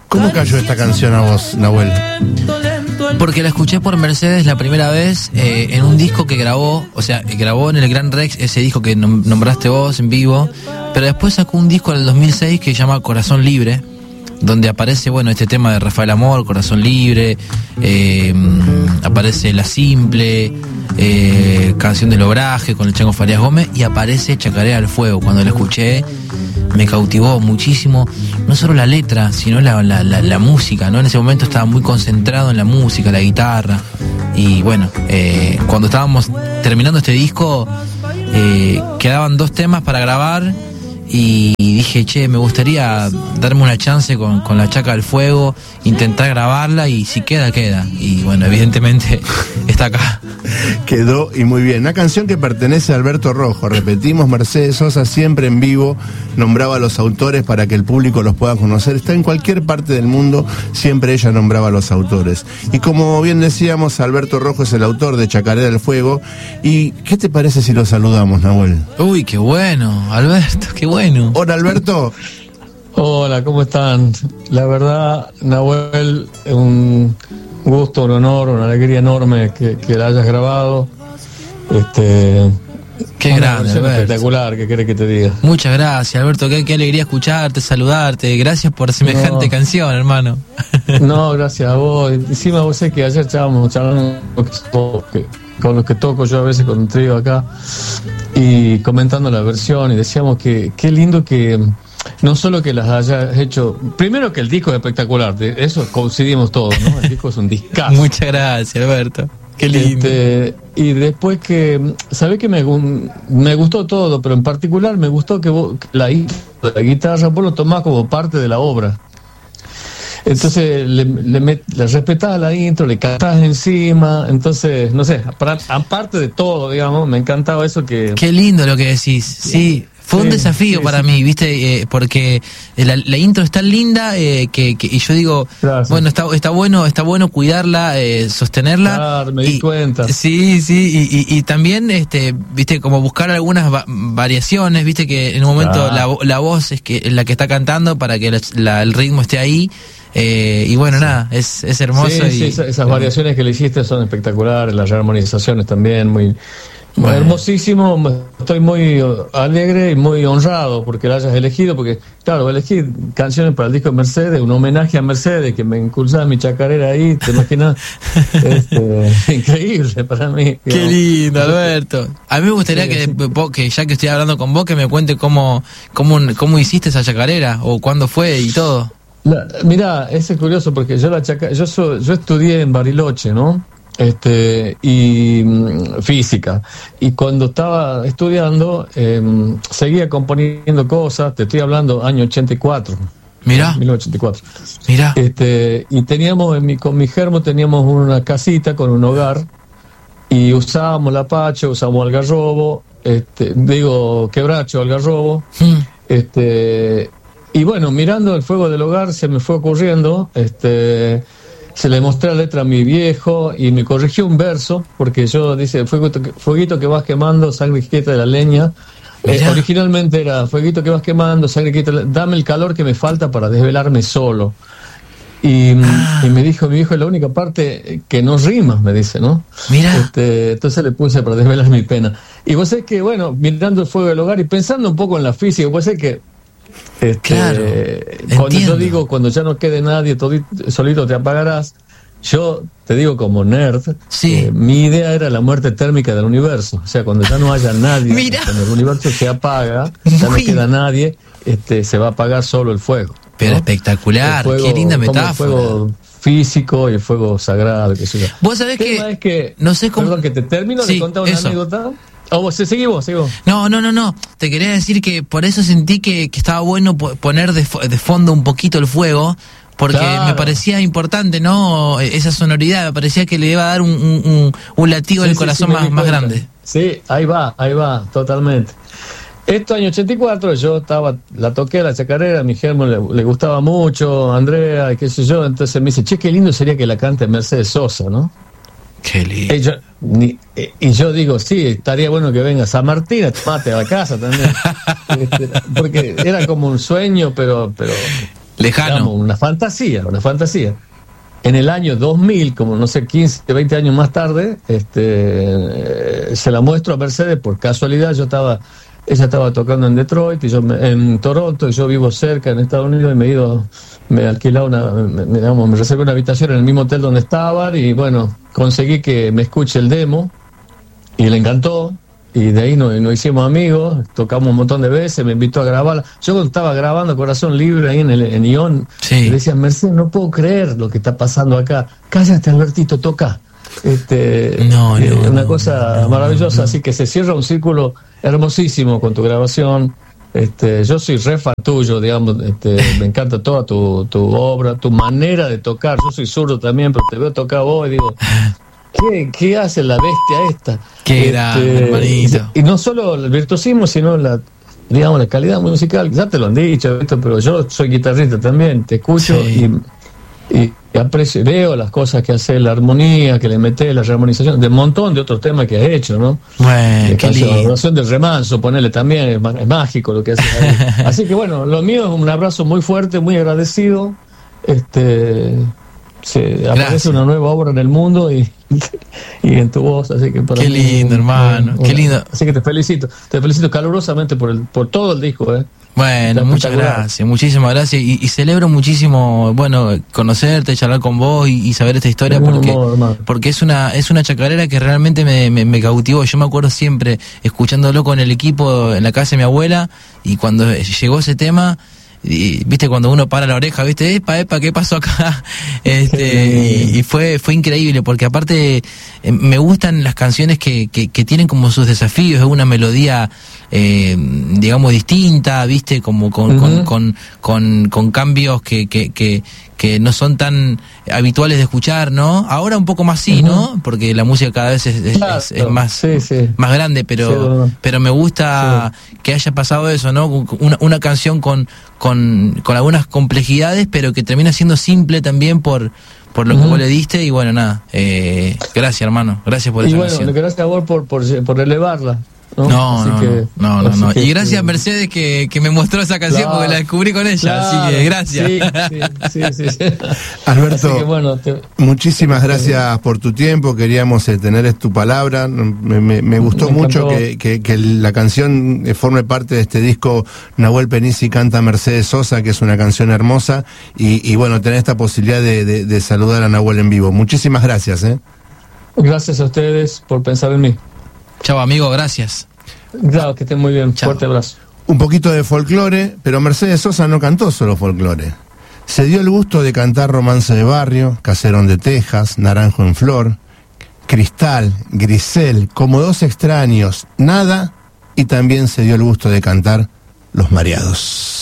¿Cómo cayó esta canción a vos, Nahuel? Porque la escuché por Mercedes la primera vez en un disco que grabó, o sea, grabó en el Gran Rex, ese disco que nombraste vos en vivo, pero después sacó un disco en el 2006 que se llama Corazón Libre, donde aparece, bueno, este tema de Rafael Amor, Corazón Libre, aparece La Simple, Canción del Obraje con el Chango Farías Gómez, y aparece Chacarera al Fuego. Cuando la escuché me cautivó muchísimo, no solo la letra, sino la música, ¿no? En ese momento estaba muy concentrado en la música, la guitarra, y bueno, cuando estábamos terminando este disco, quedaban 2 temas para grabar, y dije, che, me gustaría darme una chance con la Chaca del Fuego, intentar grabarla, y si queda, queda. Y bueno, evidentemente está acá. Quedó, y muy bien. Una canción que pertenece a Alberto Rojo. Repetimos, Mercedes Sosa siempre en vivo nombraba a los autores para que el público los pueda conocer. Está en cualquier parte del mundo, siempre ella nombraba a los autores. Y como bien decíamos, Alberto Rojo es el autor de Chacarera del Fuego. ¿Y qué te parece si lo saludamos, Nahuel? Uy, qué bueno, Alberto, qué bueno. Hola, Alberto. Hola, ¿cómo están? La verdad, Nahuel, un gusto, un honor, una alegría enorme que la hayas grabado. Qué grande, Alberto. Espectacular, ¿qué querés que te diga? Muchas gracias, Alberto, qué alegría escucharte, saludarte. Gracias por semejante canción, hermano. No, gracias a vos. Encima vos sé que ayer estábamos charlando con los que toco yo a veces con un trío acá, y comentando la versión, y decíamos que qué lindo que no solo que las hayas hecho, primero que el disco es espectacular, de eso coincidimos todos, ¿no? El disco es un discazo. Muchas gracias, Alberto. Qué lindo. Y después que, sabés que me gustó todo, pero en particular me gustó que vos, la guitarra, vos lo tomás como parte de la obra. Entonces le respetás la intro, le cantás encima, entonces, no sé, aparte de todo, digamos, me encantaba eso que... Qué lindo lo que decís, sí. Fue un desafío para mí, ¿viste? Porque la intro es tan linda que y yo digo, gracias. Bueno, está bueno cuidarla, sostenerla. Claro, me di cuenta. Sí, y también, ¿viste? Como buscar algunas variaciones, ¿viste? Que en un momento la voz es la que está cantando para que el ritmo esté ahí. Y bueno, nada, es hermoso. Sí, esas variaciones que le hiciste son espectaculares, las rearmonizaciones también, muy... Bueno. Hermosísimo, estoy muy alegre y muy honrado porque la hayas elegido, porque claro, elegí canciones para el disco de Mercedes, un homenaje a Mercedes, que me impulsaba mi chacarera ahí, te imaginas. Increíble para mí. Qué lindo, Alberto. A mí me gustaría que ya que estoy hablando con vos, que me cuente cómo hiciste esa chacarera, o cuándo fue y todo. Mirá, es curioso porque yo estudié en Bariloche, ¿no? Y física, y cuando estaba estudiando seguía componiendo cosas, te estoy hablando año 84. Mirá. 1984. Mirá. Y teníamos con mi germo teníamos una casita con un hogar, y usábamos la pacha, usábamos algarrobo, quebracho, algarrobo. Y bueno, mirando el fuego del hogar se me fue ocurriendo, se le mostré la letra a mi viejo y me corrigió un verso, porque yo dice, fueguito que vas quemando, sangre quieta de la leña. Originalmente era, fueguito que vas quemando, sangre quieta, dame el calor que me falta para desvelarme solo. Y me dijo mi viejo, la única parte que no rima, me dice, ¿no? Mira. Entonces le puse para desvelar mi pena. Y vos sabés que, bueno, mirando el fuego del hogar y pensando un poco en la física, vos sabés que claro, cuando yo digo, cuando ya no quede nadie, solito te apagarás, yo te digo como nerd, mi idea era la muerte térmica del universo. O sea, cuando ya no haya nadie, cuando el universo se apaga, ya no queda nadie, se va a apagar solo el fuego. Pero ¿no? Espectacular, qué linda metáfora. El fuego físico y el fuego sagrado, que sea. Vos sabés que no sé cómo... Perdón, que te termino de contar una anécdota. Seguí vos. No. Te quería decir que por eso sentí que estaba bueno poner de fondo un poquito el fuego, porque me parecía importante, ¿no? Esa sonoridad, me parecía que le iba a dar un latido del corazón más grande. Sí, ahí va, totalmente. Esto año 84, yo la toqué a la chacarera, a mi germo le gustaba mucho, Andrea, qué sé yo, entonces me dice, che, qué lindo sería que la cante Mercedes Sosa, ¿no? Qué lindo. Y yo digo, sí, estaría bueno que venga San Martín, mate a la casa también. Porque era como un sueño, pero Lejano. Digamos, una fantasía. En el año 2000, como no sé, 15, 20 años más tarde, se la muestro a Mercedes por casualidad. Ella estaba tocando en Detroit y yo en Toronto, y yo vivo cerca en Estados Unidos, y me alquilé me reservé una habitación en el mismo hotel donde estaban, y bueno, conseguí que me escuche el demo y le encantó. Y de ahí nos hicimos amigos, tocamos un montón de veces, me invitó a grabarla. Yo cuando estaba grabando Corazón Libre ahí en Ion, Sí. le decía, Mercedes, no puedo creer lo que está pasando acá. Cállate, Albertito, toca. Una cosa maravillosa, así que se cierra un círculo hermosísimo con tu grabación. Yo soy re fan tuyo, digamos, me encanta toda tu obra, tu manera de tocar. Yo soy zurdo también, pero te veo tocar vos y digo, ¿qué hace la bestia esta? Qué grande, hermanito. Y no solo el virtuosismo, sino la calidad musical. Ya te lo han dicho, pero yo soy guitarrista también, te escucho y aprecio, veo las cosas que hace, la armonía que le metes, la rearmonización, de un montón de otros temas que has hecho, ¿no? Bueno, qué lindo. La oración del remanso, ponele también, es mágico lo que haces ahí. Así que bueno, lo mío es un abrazo muy fuerte, muy agradecido. Aparece una nueva obra en el mundo y en tu voz, así que para qué mí, lindo, hermano, qué lindo. Así que te felicito calurosamente por todo el disco, Bueno, muchas gracias, muchísimas gracias, y celebro muchísimo, bueno, conocerte, charlar con vos y saber esta historia, porque es una chacarera que realmente me cautivó. Yo me acuerdo siempre escuchándolo con el equipo en la casa de mi abuela, y cuando llegó ese tema, y, viste, cuando uno para la oreja, viste, epa, ¿qué pasó acá? Y fue increíble, porque aparte me gustan las canciones que tienen como sus desafíos, es una melodía digamos distinta, viste, como con cambios que no son tan habituales de escuchar, ¿no? Ahora un poco más sí, ¿no? Porque la música cada vez es más, más grande, pero me gusta que haya pasado eso, ¿no? Una canción con algunas complejidades, pero que termina siendo simple también por lo que vos le diste. Y bueno, nada, gracias, hermano, gracias por esa canción. Y bueno, gracias a vos por elevarla. No. Y gracias a Mercedes que me mostró esa canción, porque la descubrí con ella, así que gracias. Sí. Alberto, que, bueno, muchísimas gracias por tu tiempo. Queríamos tener tu palabra. Me gustó mucho que la canción forme parte de este disco. Nahuel Penisi canta Mercedes Sosa, que es una canción hermosa, y bueno, tener esta posibilidad de saludar a Nahuel en vivo. Muchísimas gracias. Gracias a ustedes por pensar en mí. Chao, amigo, gracias. Claro, que estén muy bien. Chao. Fuerte abrazo. Un poquito de folclore, pero Mercedes Sosa no cantó solo folclore. Se dio el gusto de cantar Romance de Barrio, Caserón de Texas, Naranjo en Flor, Cristal, Grisel, Como dos extraños, Nada, y también se dio el gusto de cantar Los Mareados.